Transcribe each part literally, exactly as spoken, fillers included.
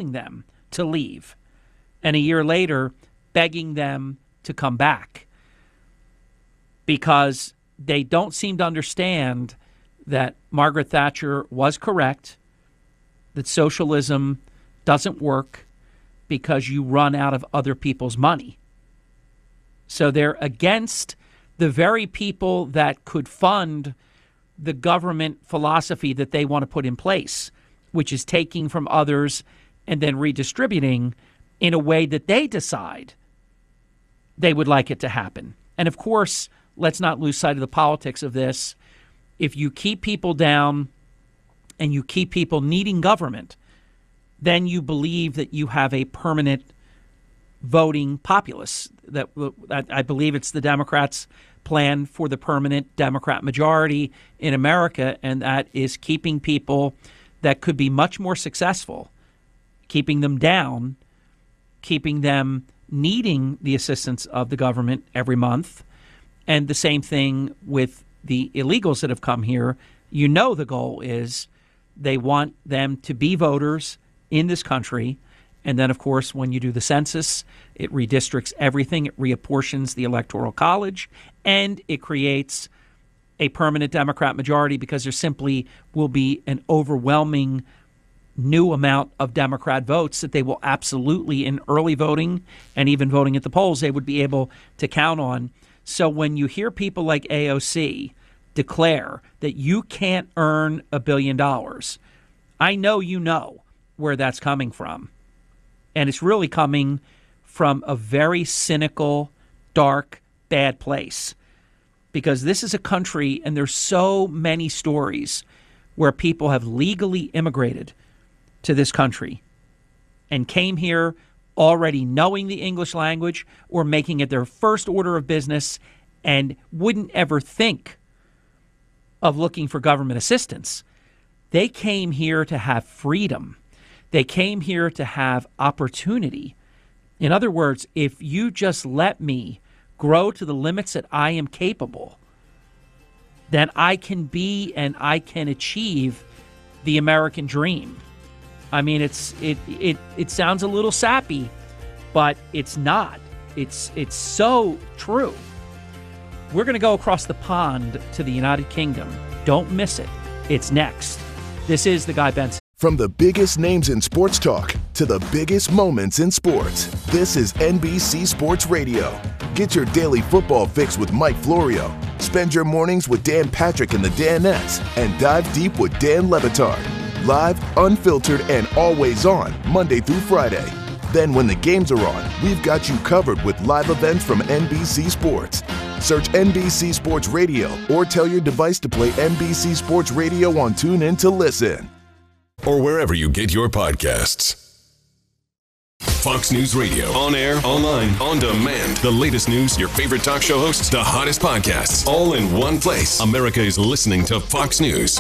begging them to leave, and a year later begging them to come back, because they don't seem to understand that Margaret Thatcher was correct, that socialism doesn't work because you run out of other people's money. So they're against the very people that could fund the government philosophy that they want to put in place, which is taking from others and then redistributing in a way that they decide they would like it to happen. And of course, let's not lose sight of the politics of this. If you keep people down and you keep people needing government, then you believe that you have a permanent voting populace. That, that I believe it's the Democrats' plan for the permanent Democrat majority in America, and that is keeping people that could be much more successful, keeping them down, keeping them needing the assistance of the government every month. And the same thing with the illegals that have come here. You know, the goal is they want them to be voters in this country. And then, of course, when you do the census, it redistricts everything. It reapportions the Electoral College, and it creates a permanent Democrat majority because there simply will be an overwhelming new amount of Democrat votes that they will absolutely, in early voting and even voting at the polls, they would be able to count on. So when you hear people like A O C declare that you can't earn a billion dollars, I know you know where that's coming from. And it's really coming from a very cynical, dark, bad place. Because this is a country, and there's so many stories where people have legally immigrated to this country and came here already knowing the English language or making it their first order of business and wouldn't ever think of looking for government assistance. They came here to have freedom. They came here to have opportunity. In other words, if you just let me grow to the limits that I am capable, then I can be and I can achieve the American dream. I mean, it's it it it sounds a little sappy, but it's not. It's it's so true. We're going to go across the pond to the United Kingdom. Don't miss it. It's next. This is The Guy Benson. From the biggest names in sports talk to the biggest moments in sports, this is N B C Sports Radio. Get your daily football fix with Mike Florio. Spend your mornings with Dan Patrick and the Danettes, and dive deep with Dan Le Batard. Live, unfiltered, and always on, Monday through Friday. Then when the games are on, we've got you covered with live events from N B C Sports. Search N B C Sports Radio or tell your device to play N B C Sports Radio on TuneIn to listen. Or wherever you get your podcasts. Fox News Radio. On air, online, on demand. The latest news, your favorite talk show hosts, the hottest podcasts, all in one place. America is listening to Fox News.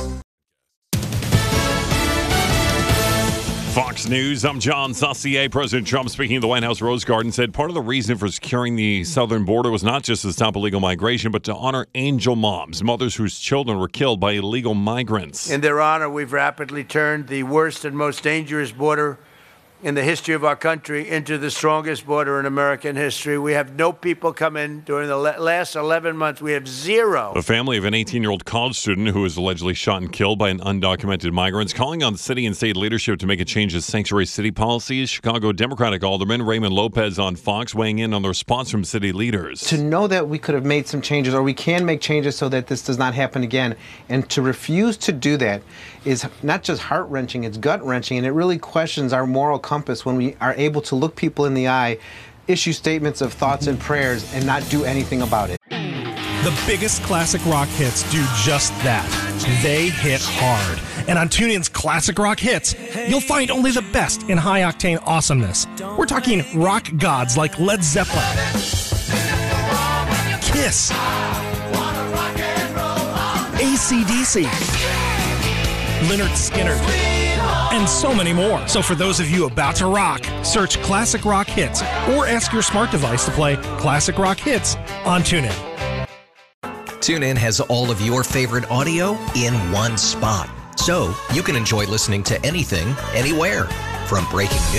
Fox News, I'm John Saucier. President Trump, speaking at the White House Rose Garden, said part of the reason for securing the southern border was not just to stop illegal migration, but to honor angel moms, mothers whose children were killed by illegal migrants. In their honor, we've rapidly turned the worst and most dangerous border in the history of our country into the strongest border in American history. We have no people come in during the last eleven months. We have zero. The family of an eighteen-year-old college student who was allegedly shot and killed by an undocumented migrant is calling on city and state leadership to make a change to sanctuary city policies. Chicago Democratic Alderman Raymond Lopez on Fox weighing in on the response from city leaders. To know that we could have made some changes, or we can make changes so that this does not happen again, and to refuse to do that is not just heart-wrenching, it's gut-wrenching, and it really questions our moral compass when we are able to look people in the eye, issue statements of thoughts and prayers, and not do anything about it. The biggest classic rock hits do just that. They hit hard. And on TuneIn's Classic Rock Hits, you'll find only the best in high-octane awesomeness. We're talking rock gods like Led Zeppelin, Kiss, A C D C, Lynyrd Skynyrd, and so many more. So for those of you about to rock, search Classic Rock Hits or ask your smart device to play Classic Rock Hits on TuneIn. TuneIn has all of your favorite audio in one spot. So you can enjoy listening to anything, anywhere. From breaking news